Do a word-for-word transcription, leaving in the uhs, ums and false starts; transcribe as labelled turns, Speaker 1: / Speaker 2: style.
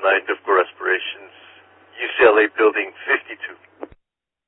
Speaker 1: ninety-nine Difficult Respirations, U C L A Building fifty-two.